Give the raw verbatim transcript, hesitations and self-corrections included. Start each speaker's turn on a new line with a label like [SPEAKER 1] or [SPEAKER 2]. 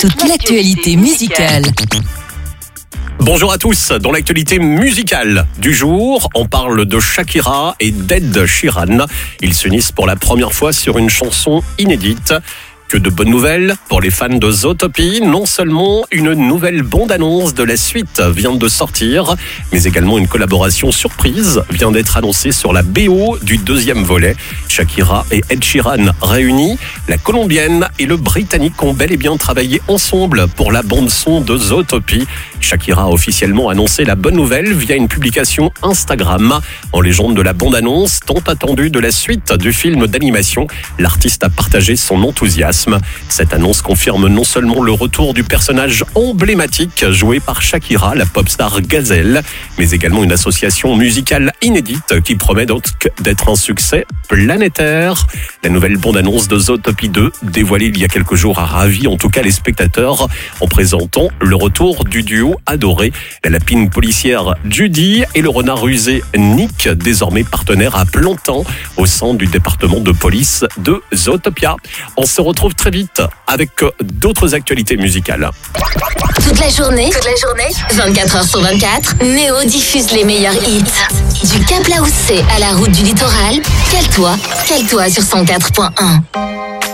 [SPEAKER 1] toute l'actualité musicale.
[SPEAKER 2] Bonjour à tous, dans l'actualité musicale du jour, on parle de Shakira et d'Ed Sheeran. Ils s'unissent pour la première fois sur une chanson inédite. Que de bonnes nouvelles pour les fans de Zootopie. Non seulement une nouvelle bande-annonce de la suite vient de sortir, mais également une collaboration surprise vient d'être annoncée sur la B O du deuxième volet. Shakira et Ed Sheeran réunis, la Colombienne et le Britannique ont bel et bien travaillé ensemble pour la bande-son de Zootopie. Shakira a officiellement annoncé la bonne nouvelle via une publication Instagram. En légende de la bande-annonce, tant attendue de la suite du film d'animation, l'artiste a partagé son enthousiasme. Cette annonce confirme non seulement le retour du personnage emblématique joué par Shakira, la pop star Gazelle, mais également une association musicale inédite qui promet donc d'être un succès planétaire. La nouvelle bande-annonce de Zootopie deux, dévoilée il y a quelques jours, a ravi en tout cas les spectateurs en présentant le retour du duo adoré, la lapine policière Judy et le renard rusé Nick, désormais partenaires à plein temps au sein du département de police de Zootopia. On se retrouve très vite avec d'autres actualités musicales.
[SPEAKER 3] Toute la journée, toute la journée, vingt-quatre heures sur vingt-quatre, Néo diffuse les meilleurs hits. Du Cap Laoussé à la route du littoral, cale-toi, cale-toi sur cent quatre point un.